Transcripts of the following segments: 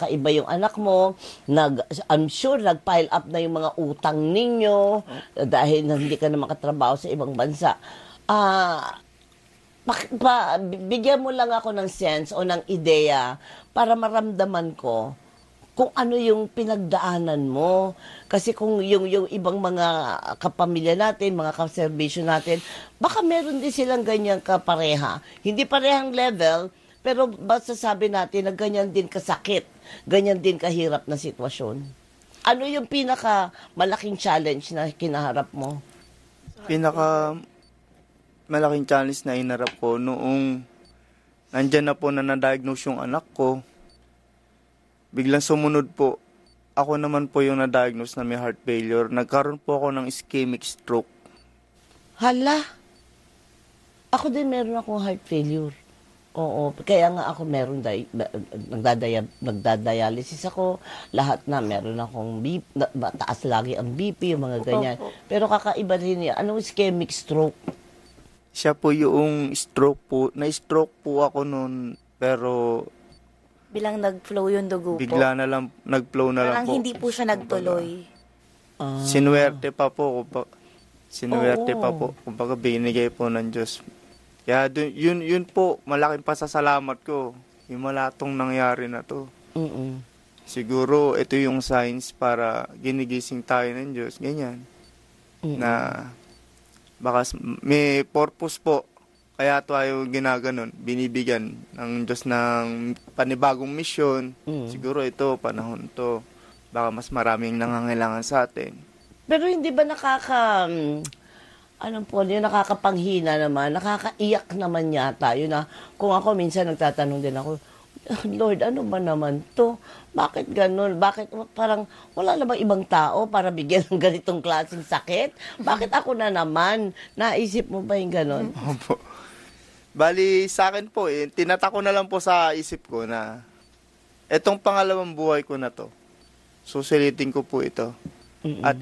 kakaiba yung anak mo, I'm sure nag-pile up na yung mga utang ninyo dahil hindi ka na makatrabaho sa ibang bansa. Bigyan mo lang ako ng sense o ng ideya para maramdaman ko kung ano yung pinagdaanan mo. Kasi kung yung ibang mga kapamilya natin, mga kaservisyo natin, baka meron din silang ganyan kapareha. Hindi parehang level, pero basta sabi natin na ganyan din kasakit, ganyan din kahirap na sitwasyon. Ano yung pinaka malaking challenge na kinaharap mo? Pinaka malaking challenge na inarap ko noong nandyan na po na na-diagnose yung anak ko. Biglang sumunod po, ako naman po yung na-diagnose na may heart failure. Nagkaroon po ako ng ischemic stroke. Hala! Ako din meron akong heart failure. Oo, kaya nga ako meron nagdadialysis ako, lahat na meron akong BP, taas lagi ang BP, yung mga ganyan. Pero kakaiba rin niya. Anong ischemic stroke? Siya po yung stroke po. Na-stroke po ako noon, pero Bilang nag-flow yung dugo po. bigla na lang, nag-flow na lang Parang po. hindi po siya nagtuloy. Sinuwerte pa po. Sinuwerte pa Oo. po. Kumbaga binigay po ng Diyos. Kaya yun po, malaking pasasalamat ko. Yung malatong nangyari na to. Mm-mm. Siguro ito yung signs para ginigising tayo ng Diyos. Ganyan. Na baka may purpose po. Kaya tayo ginaganon, binibigyan ng Diyos ng panibagong misyon. Siguro ito, panahon to. Baka mas maraming nangangailangan sa atin. Pero hindi ba nakakapanghina naman, nakakaiyak naman yata. Yun na, kung ako minsan nagtatanong din ako, Lord, ano ba naman to? Bakit ganun? Bakit parang wala namang ibang tao para bigyan ng ganitong klaseng sakit? Bakit ako na naman? Naisip mo ba yung ganun? Opo. Bali, sa akin po, tinatako na lang po sa isip ko na etong pangalawang buhay ko na to, susulitin ko po ito. At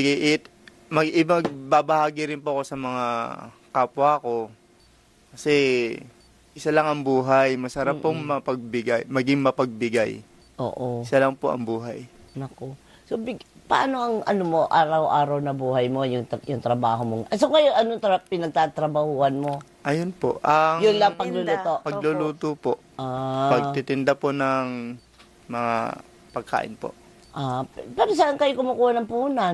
magbabahagi rin po ako sa mga kapwa ko. Kasi isa lang ang buhay, masarap pong maging mapagbigay. Oo. Isa lang po ang buhay. Nako. So, paano ang araw-araw na buhay mo, yung trabaho mo? So, ngayon, anong pinagtatrabahuan mo? Ayun po. Yun lang pagluluto? Pagluluto po. Pagtitinda po ng mga pagkain po. Pero saan kayo kumukuha ng puhunan?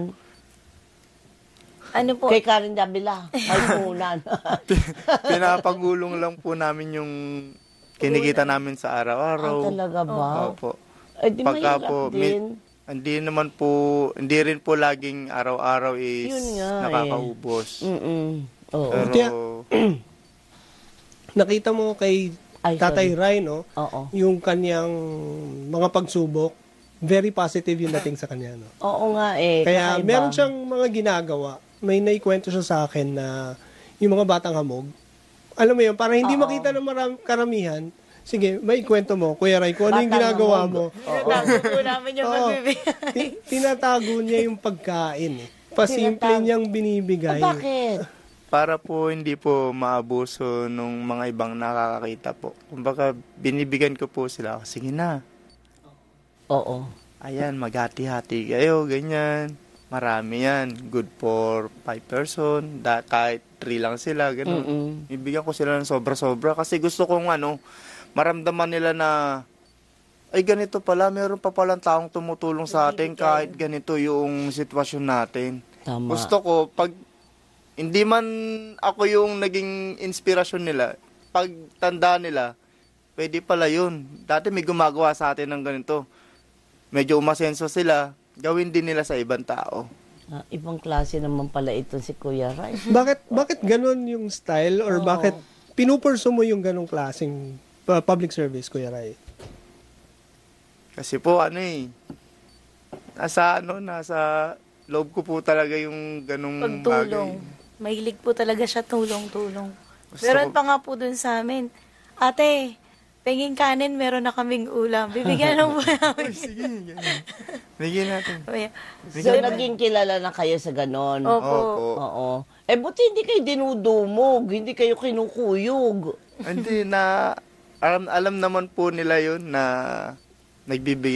Ano po? Kay Karen Davila. Ay, puhunan. Pinapagulong lang po namin yung kinikita namin sa araw-araw. Talaga ba? Opo. Ay, di Pagka mahirap po, din. hindi rin po laging araw-araw is Yun nga, nakakaubos. Oo. Pero, Nakita mo kay Ay, Tatay sorry. Ray, no? Oo. Yung kanyang mga pagsubok, very positive yung dating sa kanya, no? Oo nga eh. Kaya kakaiba. meron siyang mga ginagawa. May naikwento siya sa akin na yung mga batang hamog, alam mo yun, para hindi makita ng karamihan, sige, may kwento mo, Kuya Ray, kung ano yung Batang ginagawa hamog. mo. Tinatago po namin yung pagbibigay. Tinatago niya yung pagkain. Pasimple niyang binibigay. Bakit? para po hindi po maabuso nung mga ibang nakakakita po. Kumbaga, binibigyan ko po sila, sige na. Oo. Ayan, maghati-hati kayo, ganyan. Marami yan. Good for 5 person. Kahit 3 lang sila, ganun. Ibigyan ko sila ng sobra-sobra. Kasi gusto kong maramdaman nila na, ay ganito pala, meron pa palang taong tumutulong sa atin kahit ganito yung sitwasyon natin. Tama. Gusto ko, pag hindi man ako yung naging inspirasyon nila, pag tanda nila, pwede pala yun. Dati may gumagawa sa atin ng ganito. Medyo umasenso sila, gawin din nila sa ibang tao. Ibang klase naman pala ito si Kuya Ray. Bakit ganun yung style or bakit pinupurso mo yung ganung klaseng public service, Kuya Ray? Kasi po nasa loob ko po talaga yung ganung Pagtulong. bagay. Mahilig po talaga siya tulong-tulong. Gusto Meron ko- pa nga po dun sa amin, ate, penging kanin, meron na kaming ulam. Bibigyan lang po namin. Sige, ganun. Bigyan natin. So, naging kilala na kayo sa ganon. Opo. Opo. Oo. Buti hindi kayo dinudumog, hindi kayo kinukuyog. Hindi alam naman po nila yun na nagbibigay